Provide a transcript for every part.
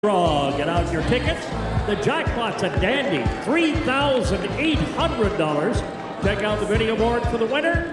Draw. Get out your tickets. The jackpot's a dandy $3,800. Check out the video board for the winner,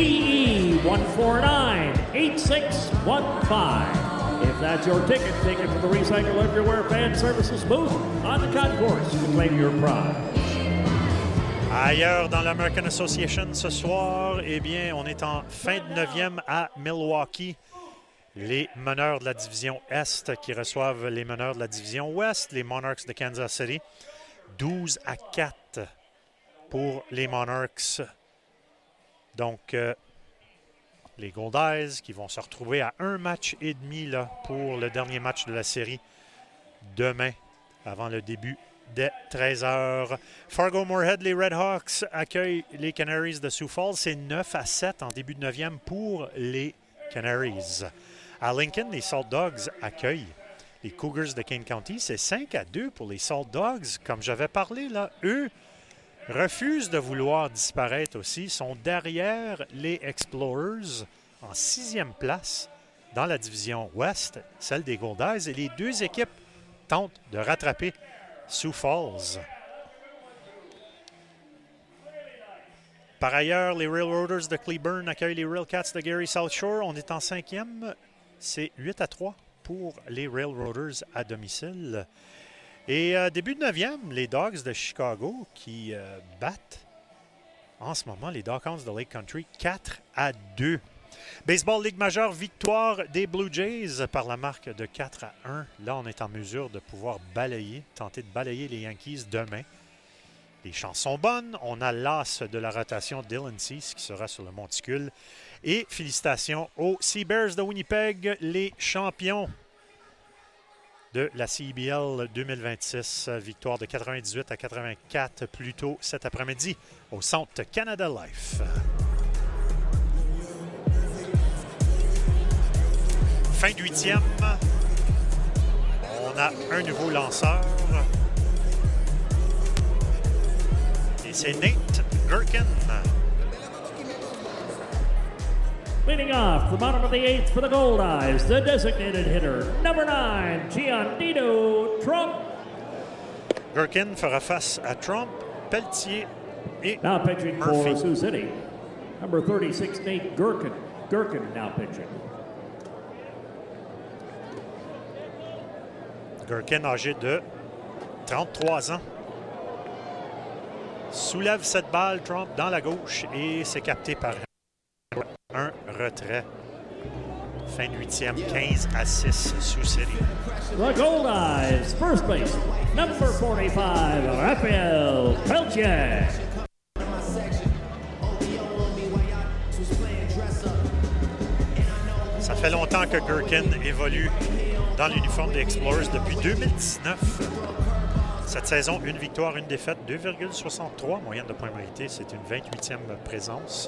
BE1498615. If that's your ticket, take it to the Recycle Everywhere Fan Services booth on the concourse to claim your prize. Ailleurs dans l'American Association ce soir, eh bien, on est en fin de 9e à Milwaukee. Les meneurs de la division Est qui reçoivent les meneurs de la division Ouest, les Monarchs de Kansas City. 12-4 pour les Monarchs. Donc, les Goldeyes qui vont se retrouver à un match et demi là, pour le dernier match de la série demain, avant le début dès 13h. Fargo-Moorhead, les Red Hawks accueillent les Canaries de Sioux Falls. C'est 9-7 en début de 9e pour les Canaries. À Lincoln, les Salt Dogs accueillent les Cougars de Kane County. C'est 5-2 pour les Salt Dogs. Comme j'avais parlé, là, eux refusent de vouloir disparaître aussi. Ils sont derrière les Explorers en 6e place dans la division Ouest, celle des Goldeyes. Et les deux équipes tentent de rattraper Sioux Falls. Par ailleurs, les Railroaders de Cleburne accueillent les Railcats de Gary South Shore. On est en 5e. C'est 8-3 pour les Railroaders à domicile. Et début de 9e, les Dogs de Chicago qui battent en ce moment les Dockhounds de Lake Country 4-2. Baseball Ligue majeure, victoire des Blue Jays par la marque de 4-1. Là, on est en mesure de pouvoir tenter de balayer les Yankees demain. Les chances sont bonnes. On a l'as de la rotation Dylan Cease qui sera sur le monticule. Et félicitations aux Sea Bears de Winnipeg, les champions de la CEBL 2026. Victoire de 98-84 plus tôt cet après-midi au Centre Canada Life. Fin de 8e. On a un nouveau lanceur. Et c'est Nate Gherkin. Leading off the bottom of the 8th for the Goldeyes, the designated hitter, number 9, Giannino Trump. Gherkin fera face à Trump, Pelletier et now pitching Murphy. For Sioux City, number 36, Nate Gherkin. Gherkin now pitching. Gherkin, âgé de 33 ans. Soulève cette balle, Trump, dans la gauche et c'est capté par un retrait. Fin de 8e, 15-6, Sioux City. The Goldeyes, first base, number 45, Raphaël Pelletier. Ça fait longtemps que Gherkin évolue dans l'uniforme des Explorers depuis 2019. Cette saison, une victoire, une défaite, 2,63 moyenne de points mérités. C'est une 28e présence.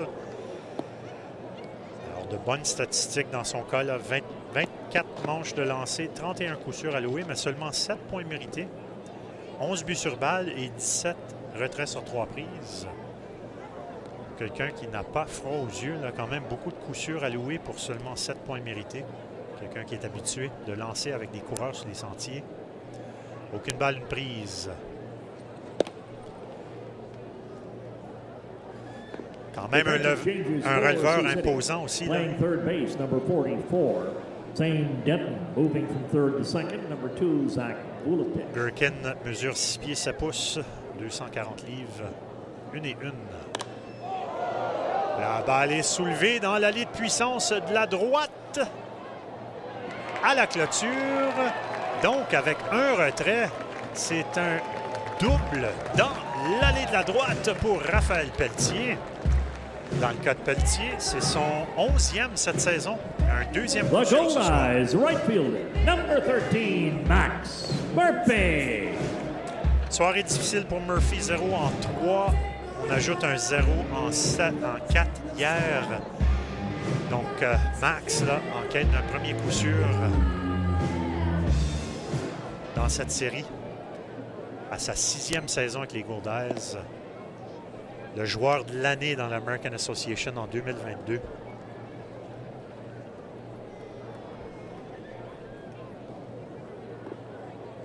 Alors, de bonnes statistiques dans son cas. Là, 24 manches de lancer, 31 coups sûrs alloués, mais seulement 7 points mérités. 11 buts sur balle et 17 retraits sur 3 prises. Quelqu'un qui n'a pas froid aux yeux. Là, quand même beaucoup de coups sûrs alloués pour seulement 7 points mérités. Quelqu'un qui est habitué de lancer avec des coureurs sur les sentiers. Aucune balle, une prise. Quand même un releveur imposant aussi. Là. Third base, number 44. Zane Denton moving from third to second. Number 2, Zach Vuletic. Gherkin mesure 6 pieds 7 pouces, 240 livres, 1-1. La balle est soulevée dans l'allée de puissance de la droite à la clôture. Donc, avec un retrait, c'est un double dans l'allée de la droite pour Raphaël Pelletier. Dans le cas de Pelletier, c'est son 11e cette saison. Un deuxième coup The sûr ce soir. Goldeyes, right fielder, number 13, Max Murphy. Soirée difficile pour Murphy, 0 en 3. On ajoute un 0 en 4 hier. Donc, Max, là, en quête d'un premier coup sûr dans cette série, à sa 6e saison avec les Goldeyes. Le joueur de l'année dans l'American Association en 2022.